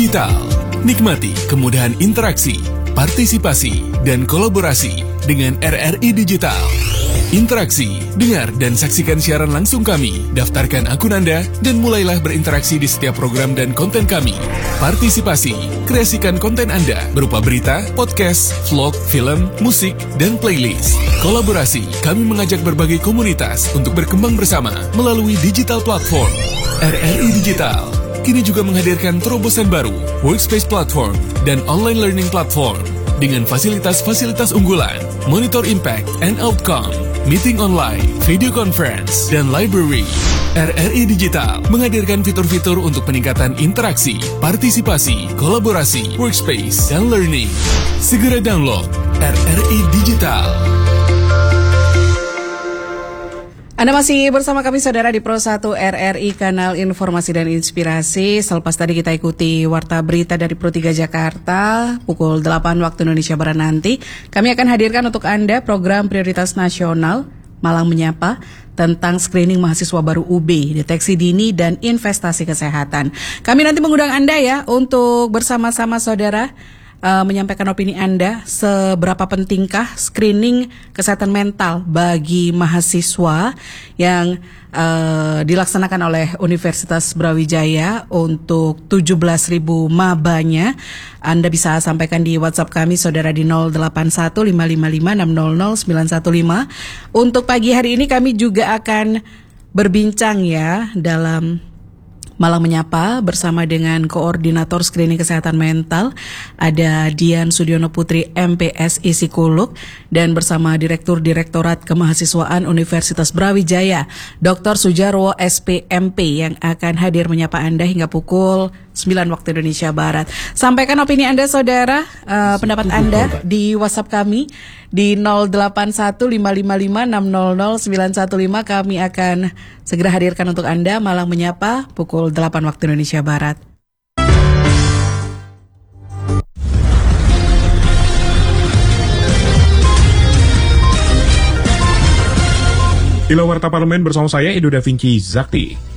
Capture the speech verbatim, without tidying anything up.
Digital. Nikmati kemudahan interaksi, partisipasi, dan kolaborasi dengan R R I Digital. Interaksi, dengar dan saksikan siaran langsung kami, daftarkan akun Anda, dan mulailah berinteraksi di setiap program dan konten kami. Partisipasi, kreasikan konten Anda berupa berita, podcast, vlog, film, musik, dan playlist. Kolaborasi, kami mengajak berbagai komunitas untuk berkembang bersama melalui digital platform. R R I Digital kini juga menghadirkan terobosan baru, workspace platform, dan online learning platform dengan fasilitas-fasilitas unggulan, monitor impact and outcome, meeting online, video conference, dan library. R R I Digital menghadirkan fitur-fitur untuk peningkatan interaksi, partisipasi, kolaborasi, workspace, dan learning. Segera download R R I Digital. Anda masih bersama kami saudara di Pro satu R R I, kanal informasi dan inspirasi. Selepas tadi kita ikuti warta berita dari Pro tiga Jakarta pukul delapan waktu Indonesia Barat nanti, kami akan hadirkan untuk Anda program prioritas nasional Malang Menyapa tentang screening mahasiswa baru U B, deteksi dini dan investasi kesehatan. Kami nanti mengundang Anda ya untuk bersama-sama saudara Uh, menyampaikan opini Anda, seberapa pentingkah screening kesehatan mental bagi mahasiswa yang uh, dilaksanakan oleh Universitas Brawijaya untuk tujuh belas ribu mabanya. Anda bisa sampaikan di WhatsApp kami saudara di nol delapan satu lima lima lima enam nol nol sembilan satu lima. Untuk pagi hari ini kami juga akan berbincang ya dalam Malang Menyapa bersama dengan Koordinator Screening Kesehatan Mental, ada Dian Sudiono Putri M P S I Psikolog, dan bersama Direktur Direktorat Kemahasiswaan Universitas Brawijaya, Doktor Sujarwo S P M P, yang akan hadir menyapa Anda hingga pukul sembilan waktu Indonesia Barat. Sampaikan opini Anda saudara, uh, pendapat Anda di WhatsApp kami di nol delapan satu lima lima lima enam nol nol sembilan satu lima. Kami akan segera hadirkan untuk Anda Malang Menyapa pukul delapan waktu Indonesia Barat. Inilah Warta Parlemen bersama saya Edo Da Vinci Zakti.